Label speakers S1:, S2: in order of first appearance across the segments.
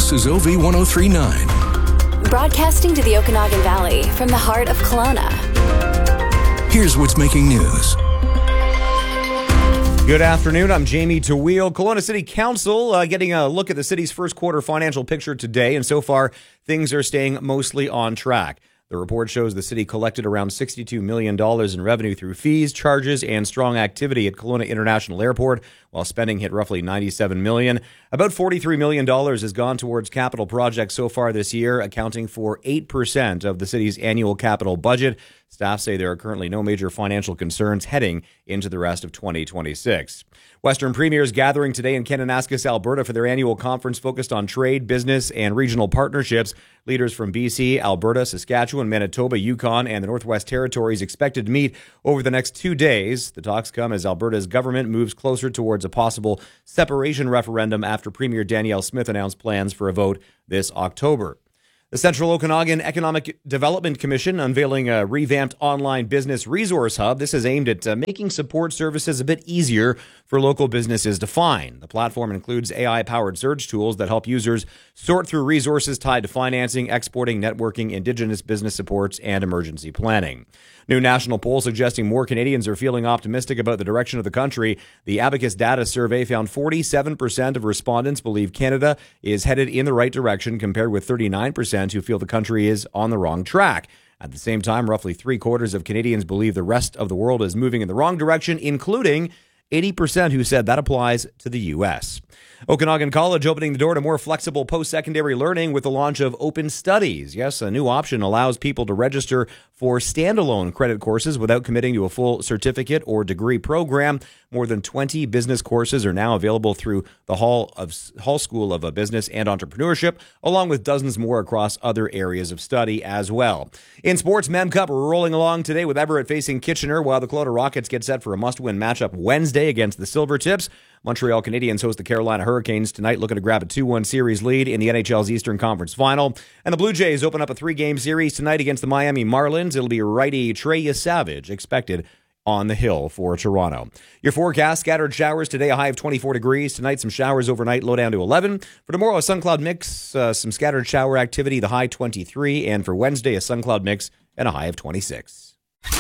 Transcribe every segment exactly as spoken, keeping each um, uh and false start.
S1: This is O V ten thirty-nine.
S2: Broadcasting to the Okanagan Valley from the heart of Kelowna.
S1: Here's what's making news.
S3: Good afternoon. I'm Jamie Tawil. Kelowna City Council uh, getting a look at the city's first quarter financial picture today, and so far things are staying mostly on track. The report shows the city collected around sixty-two million dollars in revenue through fees, charges, and strong activity at Kelowna International Airport, while spending hit roughly ninety-seven million dollars. About forty-three million dollars has gone towards capital projects so far this year, accounting for eight percent of the city's annual capital budget. Staff say there are currently no major financial concerns heading into the rest of twenty twenty-six. Western Premiers gathering today in Kananaskis, Alberta for their annual conference focused on trade, business, and regional partnerships. Leaders from B C, Alberta, Saskatchewan, Manitoba, Yukon, and the Northwest Territories expected to meet over the next two days. The talks come as Alberta's government moves closer towards a possible separation referendum after Premier Danielle Smith announced plans for a vote this October. The Central Okanagan Economic Development Commission unveiling a revamped online business resource hub. This is aimed at uh, making support services a bit easier for local businesses to find. The platform includes A I-powered search tools that help users sort through resources tied to financing, exporting, networking, Indigenous business supports, and emergency planning. New national poll suggesting more Canadians are feeling optimistic about the direction of the country. The Abacus Data Survey found forty-seven percent of respondents believe Canada is headed in the right direction, compared with thirty-nine percent who feel the country is on the wrong track. At the same time, roughly three quarters of Canadians believe the rest of the world is moving in the wrong direction, including eighty percent who said that applies to the U S. Okanagan College opening the door to more flexible post-secondary learning with the launch of Open Studies. Yes, a new option allows people to register for standalone credit courses without committing to a full certificate or degree program. More than twenty business courses are now available through the Hall of Hall School of Business and Entrepreneurship, along with dozens more across other areas of study as well. In sports, Mem Cup rolling along today with Everett facing Kitchener, while the Kelowna Rockets get set for a must-win matchup Wednesday against the Silvertips. Montreal Canadiens host the Carolina Hurricanes tonight, looking to grab a two one series lead in the N H L's Eastern Conference Final. And the Blue Jays open up a three-game series tonight against the Miami Marlins. It'll be righty Trey Savage expected on the hill for Toronto. Your forecast: scattered showers today, a high of twenty-four degrees. Tonight, some showers overnight, low down to eleven. For tomorrow, a sun cloud mix, uh, some scattered shower activity, the high twenty-three. And for Wednesday, a sun cloud mix and a high of twenty-six.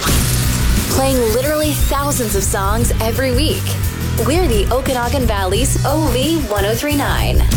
S2: Playing literally thousands of songs every week. We're the Okanagan Valley's O V ten thirty-nine.